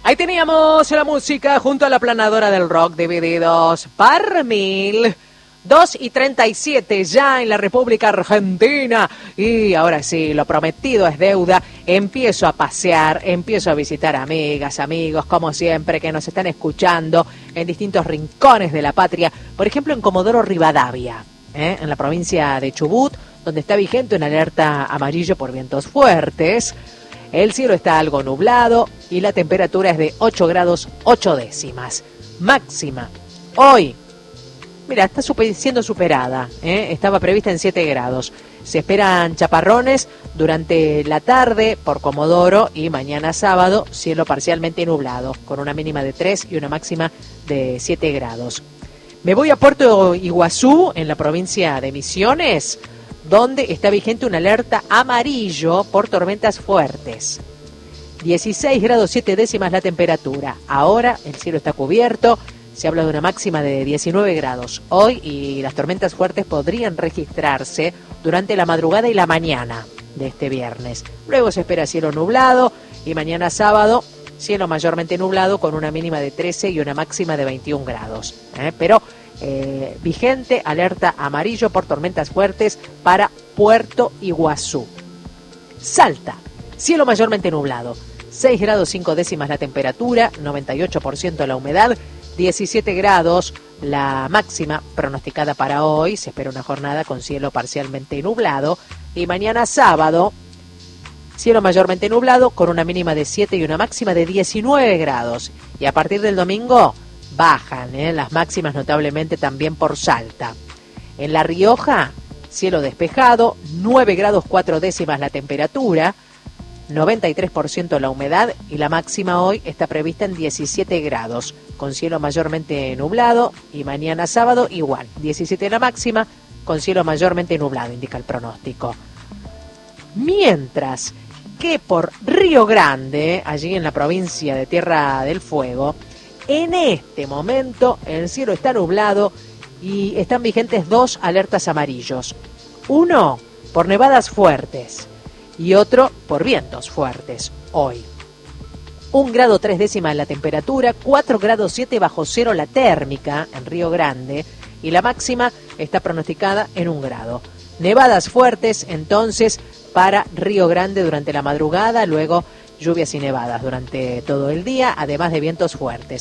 Ahí teníamos la música junto a la planadora del rock, Divididos par mil. 2:37 ya en la República Argentina. Y ahora sí, lo prometido es deuda. Empiezo a pasear, empiezo a visitar amigas, amigos, como siempre, que nos están escuchando en distintos rincones de la patria. Por ejemplo, en Comodoro Rivadavia, en la provincia de Chubut, donde está vigente una alerta amarillo por vientos fuertes. El cielo está algo nublado y la temperatura es de 8 grados 8 décimas. Máxima hoy, mira, está siendo superada, estaba prevista en 7 grados. Se esperan chaparrones durante la tarde por Comodoro y mañana sábado, cielo parcialmente nublado, con una mínima de 3 y una máxima de 7 grados. Me voy a Puerto Iguazú, en la provincia de Misiones, donde está vigente una alerta amarillo por tormentas fuertes. 16 grados 7 décimas la temperatura. Ahora el cielo está cubierto. Se habla de una máxima de 19 grados hoy y las tormentas fuertes podrían registrarse durante la madrugada y la mañana de este viernes. Luego se espera cielo nublado y mañana sábado cielo mayormente nublado con una mínima de 13 y una máxima de 21 grados. Pero vigente alerta amarillo por tormentas fuertes para Puerto Iguazú. Salta, cielo mayormente nublado, 6 grados 5 décimas la temperatura, 98% la humedad, 17 grados la máxima pronosticada para hoy. Se espera una jornada con cielo parcialmente nublado y mañana sábado cielo mayormente nublado con una mínima de 7 y una máxima de 19 grados. Y a partir del domingo bajan las máximas notablemente también por Salta. En La Rioja, cielo despejado, 9 grados 4 décimas la temperatura, 93% la humedad y la máxima hoy está prevista en 17 grados, con cielo mayormente nublado y mañana sábado igual, 17 la máxima, con cielo mayormente nublado, indica el pronóstico. Mientras que por Río Grande, allí en la provincia de Tierra del Fuego, en este momento el cielo está nublado y están vigentes 2 alertas amarillos. Uno por nevadas fuertes y otro por vientos fuertes hoy. 1 grado 3 décimas la temperatura, 4 grados 7 bajo cero la térmica en Río Grande y la máxima está pronosticada en 1 grado. Nevadas fuertes entonces para Río Grande durante la madrugada, luego lluvias y nevadas durante todo el día, además de vientos fuertes.